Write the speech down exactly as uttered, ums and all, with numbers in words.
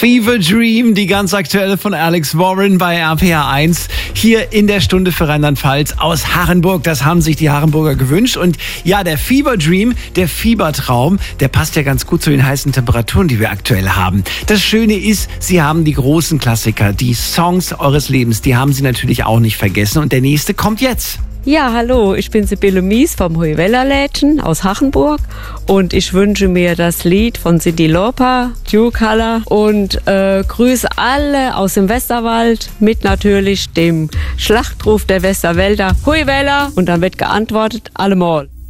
Fever Dream, die ganz aktuelle von Alex Warren bei R P R eins. Hier in der Stunde für Rheinland-Pfalz aus Harenburg. Das haben sich die Harenburger gewünscht. Und ja, der Fever Dream, der Fiebertraum, der passt ja ganz gut zu den heißen Temperaturen, die wir aktuell haben. Das Schöne ist, Sie haben die großen Klassiker, die Songs eures Lebens, die haben Sie natürlich auch nicht vergessen. Und der nächste kommt jetzt. Ja, hallo, ich bin Sibylle Mies vom Hoyeweller-Lädchen aus Hachenburg und ich wünsche mir das Lied von Cyndi Lauper, True Color, und äh, grüße alle aus dem Westerwald mit natürlich dem Schlachtruf der Westerwälder, Hoyeweller, und dann wird geantwortet, allemal.